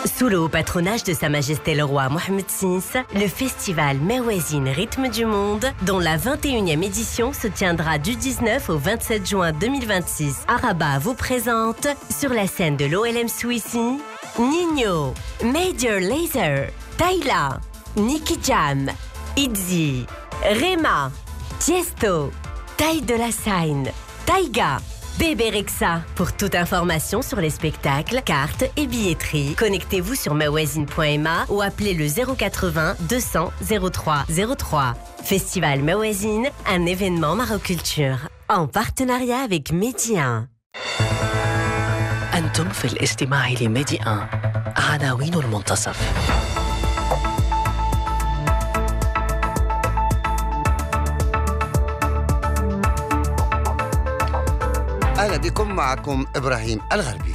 Sous le haut patronage de Sa Majesté le Roi Mohammed VI, le festival Mawazine Rythme du Monde, dont la 21e édition se tiendra du 19 au 27 juin 2026 à Rabat, vous présente sur la scène de l'OLM Suissi, Nino, Major Lazer, Tyla, Nicky Jam, Itzy, Rema, Tiesto, Ty de la Seine, Taiga, Bébé Rexha. Pour toute information sur les spectacles, cartes et billetterie, connectez-vous sur mawazine.ma ou appelez le 080 200 03 03. Festival Mawazine, un événement Maroculture, en partenariat avec Medi 1. أنتم في الاستماع لميدي 1 عناوين المنتصف. أهلا بكم، معكم إبراهيم الغربي.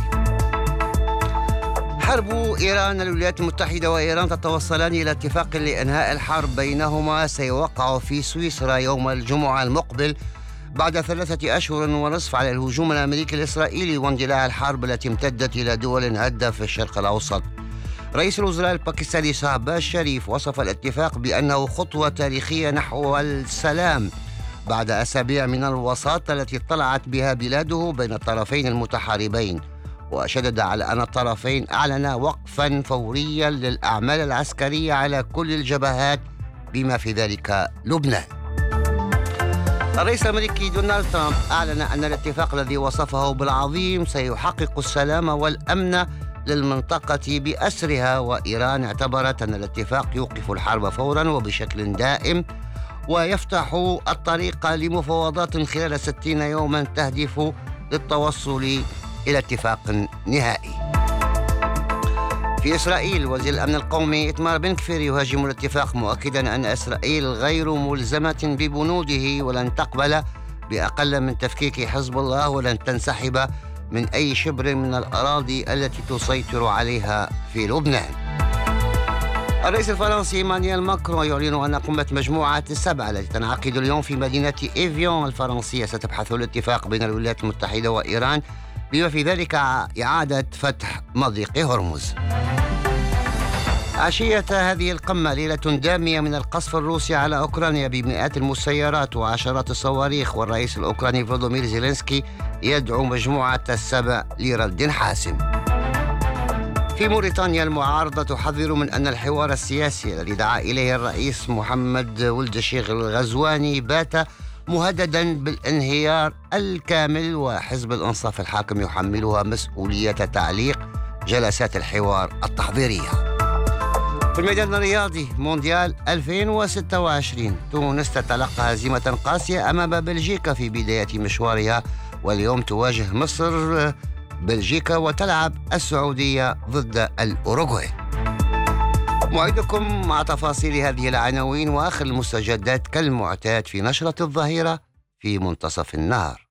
حرب إيران، الولايات المتحدة وإيران تتوصلان إلى اتفاق لإنهاء الحرب بينهما سيوقع في سويسرا يوم الجمعة المقبل بعد 3 أشهر ونصف على الهجوم الأمريكي الإسرائيلي واندلاع الحرب التي امتدت إلى دول عدة في الشرق الأوسط. رئيس الوزراء الباكستاني شهباز شريف وصف الاتفاق بأنه خطوة تاريخية نحو السلام بعد أسابيع من الوساطة التي اطلعت بها بلاده بين الطرفين المتحاربين، وشدد على أن الطرفين أعلنا وقفا فوريا للأعمال العسكرية على كل الجبهات بما في ذلك لبنان. الرئيس الأمريكي دونالد ترامب أعلن أن الاتفاق الذي وصفه بالعظيم سيحقق السلام والأمن للمنطقة بأسرها، وإيران اعتبرت أن الاتفاق يوقف الحرب فورا وبشكل دائم ويفتح الطريق لمفاوضات خلال 60 يوما تهدف للتوصل إلى اتفاق نهائي. في إسرائيل، وزير الأمن القومي إتمار بن كفير يهاجم الاتفاق، مؤكدا أن إسرائيل غير ملزمة ببنوده ولن تقبل بأقل من تفكيك حزب الله ولن تنسحب من أي شبر من الأراضي التي تسيطر عليها في لبنان. الرئيس الفرنسي إيمانويل ماكرون يعلن أن قمة مجموعة السبعة التي تنعقد اليوم في مدينة إيفيون الفرنسية ستبحث الاتفاق بين الولايات المتحدة وإيران بما في ذلك إعادة فتح مضيق هرمز. عشية هذه القمة ليلة دامية من القصف الروسي على أوكرانيا بمئات المسيرات وعشرات الصواريخ، والرئيس الأوكراني فلودومير زيلينسكي يدعو مجموعة السبع لرد حاسم. في موريتانيا، المعارضة تحذر من أن الحوار السياسي الذي دعا إليه الرئيس محمد ولد الشيخ الغزواني بات مهددا بالانهيار الكامل، وحزب الإنصاف الحاكم يحملها مسؤولية تعليق جلسات الحوار التحضيرية. في الميدان الرياضي، مونديال 2026، تونس تتلقى هزيمة قاسية أمام بلجيكا في بداية مشوارها، واليوم تواجه مصر بلجيكا وتلعب السعودية ضد الأوروغواي. موعدكم مع تفاصيل هذه العناوين وآخر المستجدات كالمعتاد في نشرة الظهيرة في منتصف النهار.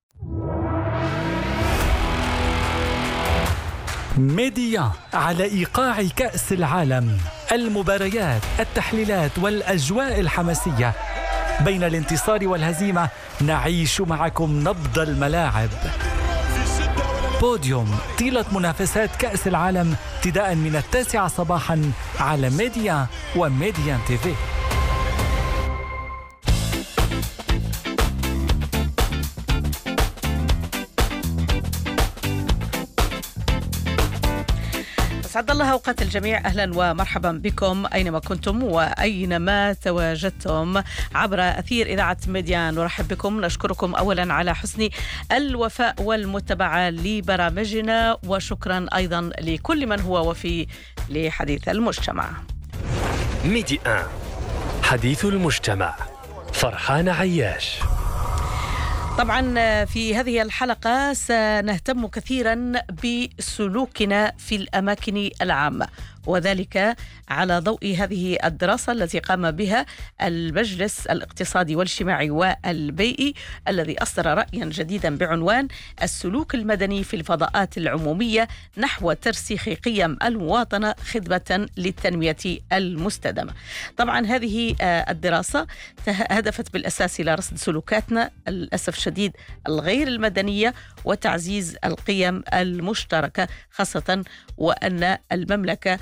ميديا على إيقاع كأس العالم، المباريات، التحليلات والأجواء الحماسية. بين الانتصار والهزيمة نعيش معكم نبض الملاعب. بوديوم طيلة منافسات كأس العالم ابتداء من 9 صباحا على ميديا وميديا تيفي. أسعد الله أوقات الجميع، أهلا ومرحبا بكم أينما كنتم وأينما تواجدتم عبر أثير إذاعة ميديا. نرحب بكم، نشكركم أولا على حسن الوفاء والمتابعة لبرامجنا، وشكرا أيضا لكل من هو وفي لحديث المجتمع. ميديا حديث المجتمع، فرحان عياش. طبعا في هذه الحلقة سنهتم كثيرا بسلوكنا في الأماكن العامة، وذلك على ضوء هذه الدراسة التي قام بها المجلس الاقتصادي والاجتماعي والبيئي، الذي أصدر رأيا جديدا بعنوان السلوك المدني في الفضاءات العمومية نحو ترسيخ قيم المواطنة خدمة للتنمية المستدامة. طبعا هذه الدراسة هدفت بالأساس إلى رصد سلوكاتنا للأسف الشديد الغير المدنية وتعزيز القيم المشتركة، خاصة وأن المملكة